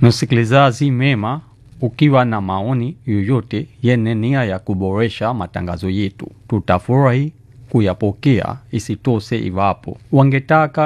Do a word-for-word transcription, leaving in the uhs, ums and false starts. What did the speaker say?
Msikilizaji mema, ukiwa na maoni yoyote yenye nia ya kuboresha matangazo yetu, tutafurahi kuyapokea. Isitoshe, iwapo wangetaka